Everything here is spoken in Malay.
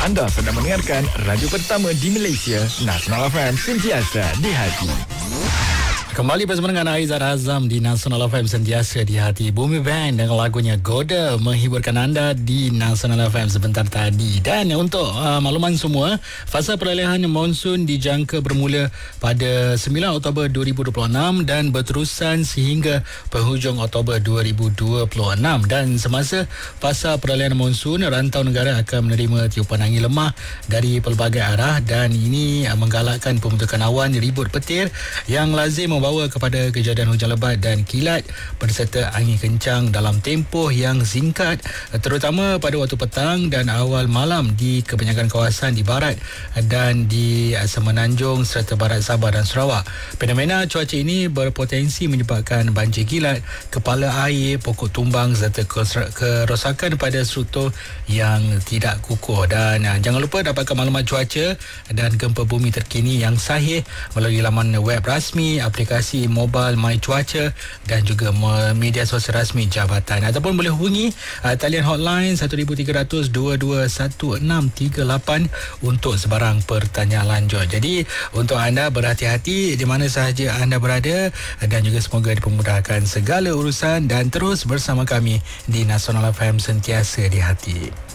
Anda sedang mendengarkan radio pertama di Malaysia, Nasional FM, sentiasa di hati. Kembali bersama dengan Aizat Azam di Nasional FM, sentiasa di hati. Bumi Band dengan lagunya Goda menghiburkan anda di Nasional FM sebentar tadi. Dan untuk makluman semua, fasa peralihan monsun dijangka bermula pada 9 Oktober 2026 dan berterusan sehingga penghujung Oktober 2026. Dan semasa fasa peralihan monsun, rantau negara akan menerima tiupan angin lemah dari pelbagai arah, dan ini menggalakkan pembentukan awan ribut petir yang lazim membawa kepada kejadian hujan lebat dan kilat berserta angin kencang dalam tempoh yang singkat, terutama pada waktu petang dan awal malam di kebanyakan kawasan di barat dan di Semenanjung serta barat Sabah dan Sarawak. Fenomena cuaca ini berpotensi menyebabkan banjir kilat, kepala air, pokok tumbang serta kerosakan pada struktur yang tidak kukuh. Dan jangan lupa dapatkan maklumat cuaca dan gempa bumi terkini yang sahih melalui laman web rasmi, aplikasi mobile My Cuaca dan juga media sosial rasmi jabatan, ataupun boleh hubungi talian hotline 1300 221638 untuk sebarang pertanyaan lanjut. Jadi untuk anda berhati-hati di mana sahaja anda berada, dan juga semoga dipermudahkan segala urusan, dan terus bersama kami di Nasional FM, sentiasa di hati.